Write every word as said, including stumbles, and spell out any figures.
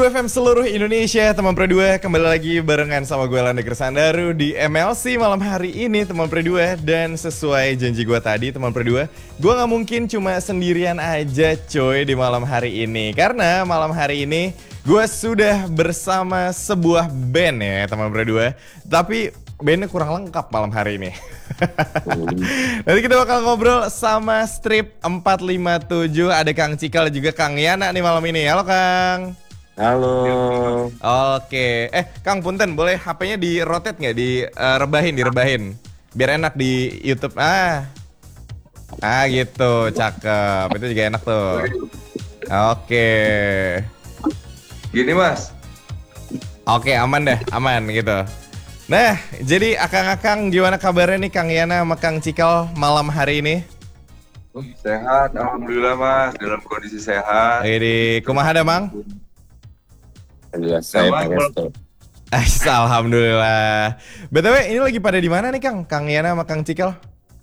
Pro F M seluruh Indonesia, teman Pro dua kembali lagi barengan sama gue Landa Gersandaru di M L C malam hari ini teman Pro dua. Dan sesuai janji gue tadi teman Pro dua, gue gak mungkin cuma sendirian aja coy di malam hari ini. Karena malam hari ini gue sudah bersama sebuah band ya teman Pro dua. Tapi bandnya kurang lengkap malam hari ini. Nanti kita bakal ngobrol sama Strip empat lima tujuh. Ada Kang Cikal juga Kang Yana nih malam ini. Halo Kang. Halo. Oke, eh Kang Punten, boleh H P-nya di rotate nggak, di uh, rebahin, direbahin, biar enak di YouTube. Ah, ah gitu, cakep. Itu juga enak tuh. Oke, Gini mas. oke aman deh, aman gitu. Nah, jadi akang-akang gimana kabarnya nih Kang Yana sama Kang Cikal malam hari ini? Sehat, alhamdulillah mas. Dalam kondisi sehat. Jadi kumaha dah Mang? Alhamdulillah saya Sama, Pak Resto. Alhamdulillah. B T W ini lagi pada di mana nih Kang? Kang Yana sama Kang Cikal?